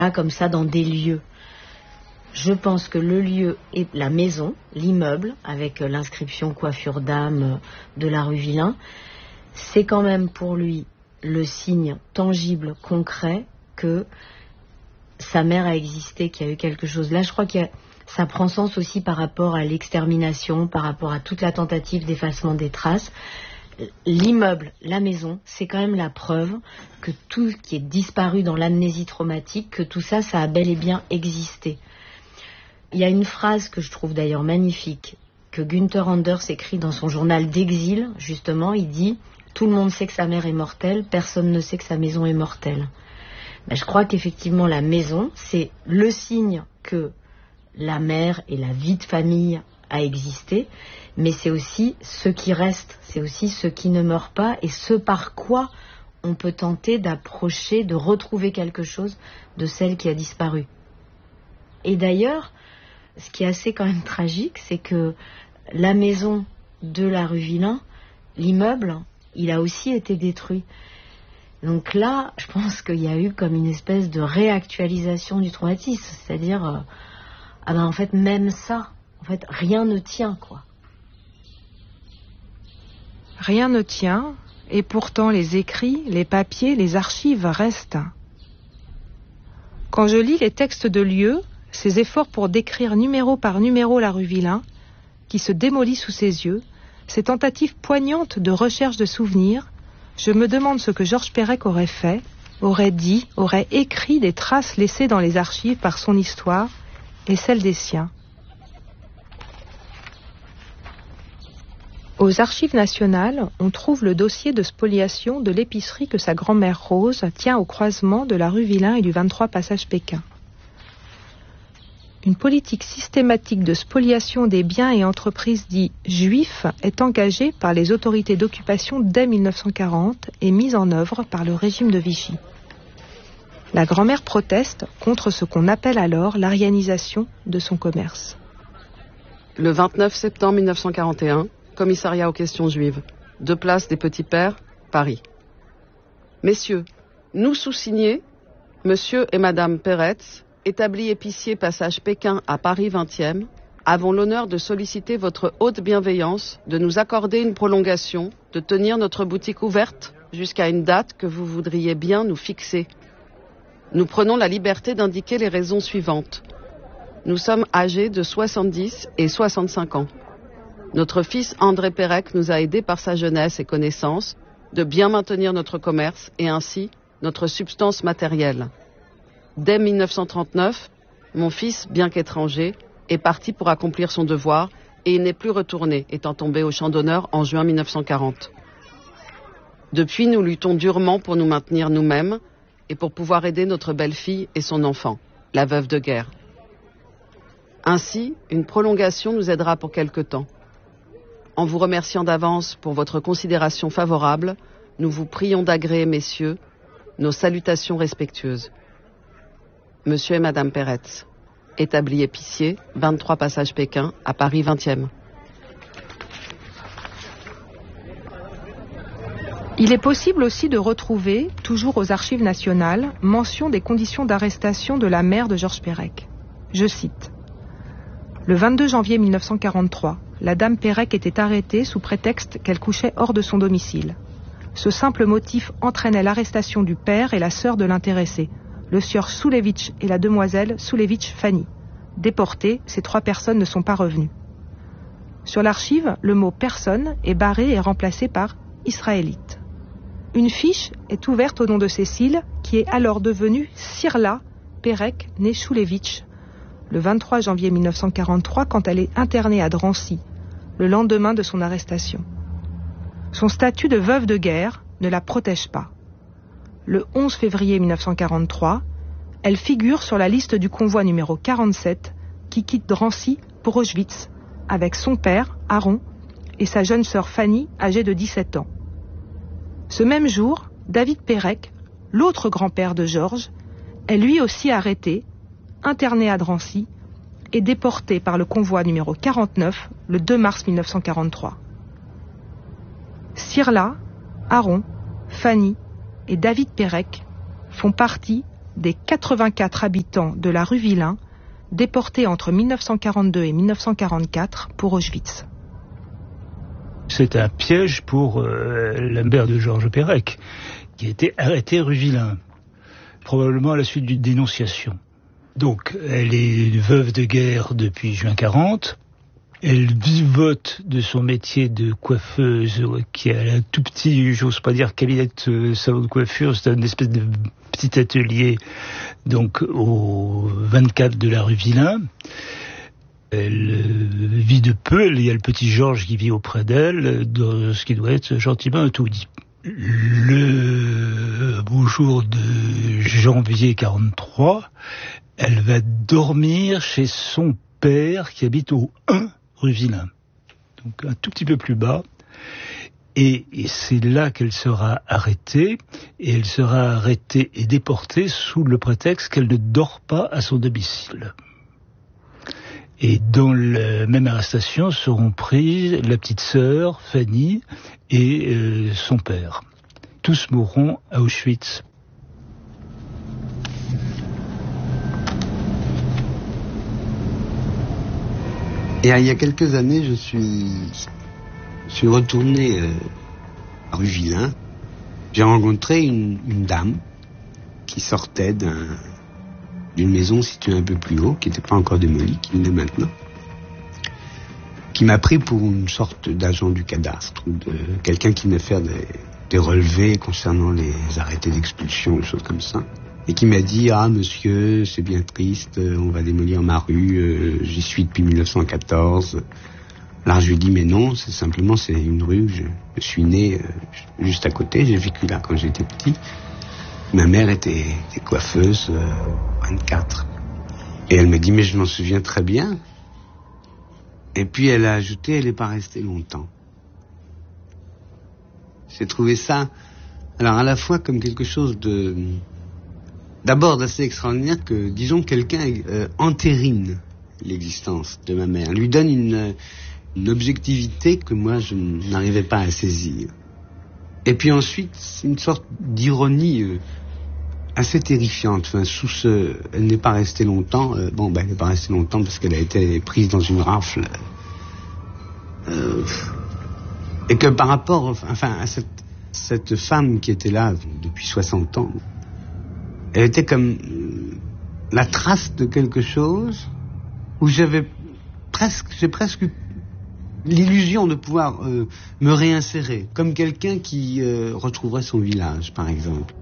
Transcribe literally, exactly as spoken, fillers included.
Pas comme ça dans des lieux. Je pense que le lieu est la maison, l'immeuble, avec l'inscription coiffure d'âme de la rue Villain. C'est quand même pour lui le signe tangible, concret, que sa mère a existé, qu'il y a eu quelque chose. Là, je crois que ça prend sens aussi par rapport à l'extermination, par rapport à toute la tentative d'effacement des traces. L'immeuble, la maison, c'est quand même la preuve que tout qui est disparu dans l'amnésie traumatique, que tout ça, ça a bel et bien existé. Il y a une phrase que je trouve d'ailleurs magnifique, que Günther Anders écrit dans son journal d'exil, justement. Il dit « Tout le monde sait que sa mère est mortelle, personne ne sait que sa maison est mortelle ». Ben, je crois qu'effectivement la maison, c'est le signe que la mère et la vie de famille a existé, mais c'est aussi ce qui reste, c'est aussi ce qui ne meurt pas et ce par quoi on peut tenter d'approcher, de retrouver quelque chose de celle qui a disparu. Et d'ailleurs, ce qui est assez quand même tragique, c'est que la maison de la rue Villain, l'immeuble, il a aussi été détruit. Donc là, je pense qu'il y a eu comme une espèce de réactualisation du traumatisme, c'est-à-dire, euh, ah ben en fait même ça, en fait rien ne tient quoi. Rien ne tient, et pourtant les écrits, les papiers, les archives restent. Quand je lis les textes de lieux, ces efforts pour décrire numéro par numéro la rue Villain, qui se démolit sous ses yeux, ces tentatives poignantes de recherche de souvenirs, je me demande ce que Georges Perec aurait fait, aurait dit, aurait écrit des traces laissées dans les archives par son histoire et celles des siens. Aux Archives nationales, on trouve le dossier de spoliation de l'épicerie que sa grand-mère Rose tient au croisement de la rue Villain et du vingt-trois passage Pékin. Une politique systématique de spoliation des biens et entreprises dits juifs est engagée par les autorités d'occupation dès mille neuf cent quarante et mise en œuvre par le régime de Vichy. La grand-mère proteste contre ce qu'on appelle alors l'arianisation de son commerce. Le vingt-neuf septembre mille neuf cent quarante et un, commissariat aux questions juives, deux places des Petits Pères, Paris. Messieurs, nous sous-signés, monsieur et madame Peretz, établi épicier passage Pékin à Paris vingtième, avons l'honneur de solliciter votre haute bienveillance de nous accorder une prolongation, de tenir notre boutique ouverte jusqu'à une date que vous voudriez bien nous fixer. Nous prenons la liberté d'indiquer les raisons suivantes. Nous sommes âgés de soixante-dix et soixante-cinq ans. Notre fils André Perec nous a aidés par sa jeunesse et connaissance de bien maintenir notre commerce et ainsi notre substance matérielle. Dès mille neuf cent trente-neuf, mon fils, bien qu'étranger, est parti pour accomplir son devoir et il n'est plus retourné, étant tombé au champ d'honneur en juin mille neuf cent quarante. Depuis, nous luttons durement pour nous maintenir nous-mêmes et pour pouvoir aider notre belle-fille et son enfant, la veuve de guerre. Ainsi, une prolongation nous aidera pour quelque temps. En vous remerciant d'avance pour votre considération favorable, nous vous prions d'agréer, messieurs, nos salutations respectueuses. Monsieur et madame Peretz, établi épicier, vingt-trois passage Pékin, à Paris vingtième. Il est possible aussi de retrouver, toujours aux Archives nationales, mention des conditions d'arrestation de la mère de Georges Perec. Je cite. Le vingt-deux janvier mille neuf cent quarante-trois, la dame Perec était arrêtée sous prétexte qu'elle couchait hors de son domicile. Ce simple motif entraînait l'arrestation du père et la sœur de l'intéressé, le sieur Soulevitch et la demoiselle Soulevitch Fanny. Déportés, ces trois personnes ne sont pas revenues. Sur l'archive, le mot « personne » est barré et remplacé par « israélite ». Une fiche est ouverte au nom de Cécile, qui est alors devenue Sirla Perec, née Soulevitch, le vingt-trois janvier mille neuf cent quarante-trois, quand elle est internée à Drancy, le lendemain de son arrestation. Son statut de veuve de guerre ne la protège pas. Le onze février mille neuf cent quarante-trois, elle figure sur la liste du convoi numéro quarante-sept qui quitte Drancy pour Auschwitz avec son père, Aaron, et sa jeune sœur Fanny, âgée de dix-sept ans. Ce même jour, David Perec, l'autre grand-père de Georges, est lui aussi arrêté, interné à Drancy et déporté par le convoi numéro quarante-neuf le deux mars mille neuf cent quarante-trois. Sirla, Aaron, Fanny et David Perec font partie des quatre-vingt-quatre habitants de la rue Villain déportés entre mille neuf cent quarante-deux et mille neuf cent quarante-quatre pour Auschwitz. C'est un piège pour euh, la mère de Georges Perec, qui a été arrêtée rue Villain, probablement à la suite d'une dénonciation. Donc, elle est veuve de guerre depuis juin quarante. Elle vivote de son métier de coiffeuse, qui a un tout petit, j'ose pas dire cabinet de salon de coiffure, c'est une espèce de petit atelier, donc au vingt-quatre de la rue Villain. Elle euh, vit de peu, il y a le petit Georges qui vit auprès d'elle, dans ce qui doit être gentiment un tout dit. Le beau jour de janvier quarante-trois, elle va dormir chez son père qui habite au un rue Villain, donc un tout petit peu plus bas, et, et c'est là qu'elle sera arrêtée, et elle sera arrêtée et déportée sous le prétexte qu'elle ne dort pas à son domicile. Et dans la même arrestation seront prises la petite sœur, Fanny, et euh, son père. Tous mourront à Auschwitz. Et il y a quelques années, je suis, je suis retourné euh, à rue Villain. J'ai rencontré une, une dame qui sortait d'un, d'une maison située un peu plus haut, qui n'était pas encore démolie, qui l'est maintenant, qui m'a pris pour une sorte d'agent du cadastre, ou de quelqu'un qui venait faire des, des relevés concernant les arrêtés d'expulsion, des choses comme ça. Et qui m'a dit « Ah, monsieur, c'est bien triste, on va démolir ma rue, euh, j'y suis depuis mille neuf cent quatorze. » Alors je lui ai dit « Mais non, c'est simplement, c'est une rue, je, je suis né euh, juste à côté, j'ai vécu là quand j'étais petit. Ma mère était, était coiffeuse, euh, vingt-quatre. » Et elle m'a dit « Mais je m'en souviens très bien. » Et puis elle a ajouté « Elle n'est pas restée longtemps. » J'ai trouvé ça, alors à la fois comme quelque chose de... D'abord d'assez extraordinaire que, disons, quelqu'un euh, entérine l'existence de ma mère, lui donne une, une objectivité que moi je n'arrivais pas à saisir. Et puis ensuite, c'est une sorte d'ironie euh, assez terrifiante. Enfin, sous ce, elle n'est pas restée longtemps. Euh, bon, ben, elle n'est pas restée longtemps parce qu'elle a été prise dans une rafle. Euh, et que par rapport, enfin, à cette, cette femme qui était là depuis soixante ans. Elle était comme la trace de quelque chose où j'avais presque, j'ai presque eu l'illusion de pouvoir euh, me réinsérer, comme quelqu'un qui euh, retrouverait son village, par exemple.